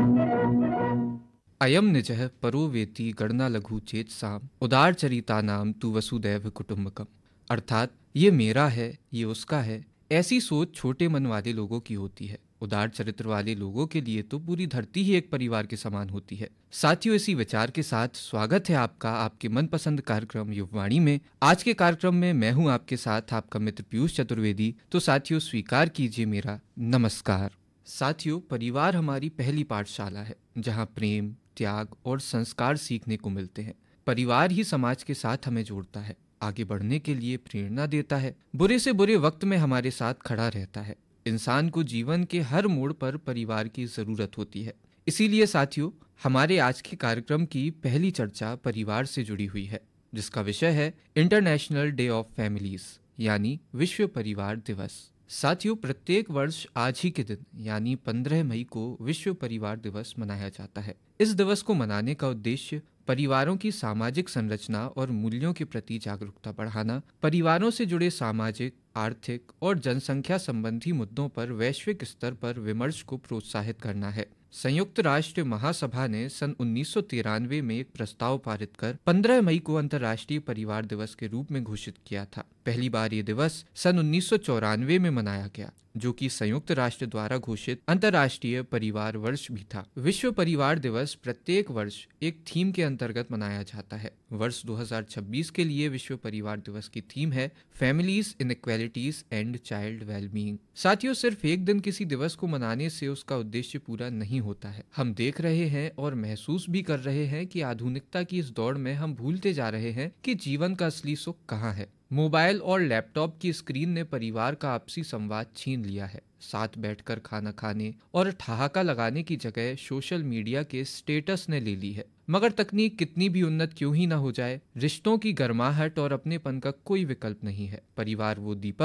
अयम निजः परो वेति गणना लघु चेतसाम उदार चरितानाम तु वसुदैव कुटुंबकम। अर्थात ये मेरा है, ये उसका है, ऐसी सोच छोटे मन वाले लोगों की होती है। उदार चरित्र वाले लोगों के लिए तो पूरी धरती ही एक परिवार के समान होती है। साथियों, इसी विचार के साथ स्वागत है आपका आपके मनपसंद कार्यक्रम युववाणी में। आज के कार्यक्रम में मैं हूं आपके साथ आपका मित्र पीयूष चतुर्वेदी। तो साथियों, स्वीकार कीजिए मेरा नमस्कार। साथियों, परिवार हमारी पहली पाठशाला है जहां प्रेम, त्याग और संस्कार सीखने को मिलते हैं। परिवार ही समाज के साथ हमें जोड़ता है, आगे बढ़ने के लिए प्रेरणा देता है, बुरे से बुरे वक्त में हमारे साथ खड़ा रहता है। इंसान को जीवन के हर मोड़ पर परिवार की जरूरत होती है। इसीलिए साथियों, हमारे आज के कार्यक्रम की पहली चर्चा परिवार से जुड़ी हुई है, जिसका विषय है इंटरनेशनल डे ऑफ फैमिलीज, यानी विश्व परिवार दिवस। साथियों, प्रत्येक वर्ष आज ही के दिन यानी 15 मई को विश्व परिवार दिवस मनाया जाता है। इस दिवस को मनाने का उद्देश्य परिवारों की सामाजिक संरचना और मूल्यों के प्रति जागरूकता बढ़ाना, परिवारों से जुड़े सामाजिक, आर्थिक और जनसंख्या संबंधी मुद्दों पर वैश्विक स्तर पर विमर्श को प्रोत्साहित करना है। संयुक्त राष्ट्र महासभा ने सन 1993 में एक प्रस्ताव पारित कर 15 मई को अंतर्राष्ट्रीय परिवार दिवस के रूप में घोषित किया था। पहली बार ये दिवस सन 1994 में मनाया गया, जो कि संयुक्त राष्ट्र द्वारा घोषित अंतर्राष्ट्रीय परिवार वर्ष भी था। विश्व परिवार दिवस प्रत्येक वर्ष एक थीम के अंतर्गत मनाया जाता है। वर्ष 2026 के लिए विश्व परिवार दिवस की थीम है families, inequalities and child wellbeing. साथियों, सिर्फ एक दिन किसी दिवस को मनाने से उसका उद्देश्य पूरा नहीं होता है। हम देख रहे हैं और महसूस भी कर रहे हैं कि आधुनिकता की इस दौड़ में हम भूलते जा रहे हैं कि जीवन का असली सुख कहाँ है। मोबाइल और लैपटॉप की स्क्रीन ने परिवार का आपसी संवाद छीन लिया है। साथ बैठकर खाना खाने और ठहाका लगाने की जगह सोशल मीडिया के स्टेटस ने ले ली है। मगर तकनीक कितनी भी उन्नत क्यों ही ना हो जाए, रिश्तों की गर्माहट और अपनेपन का कोई विकल्प नहीं है। परिवार वो दीपक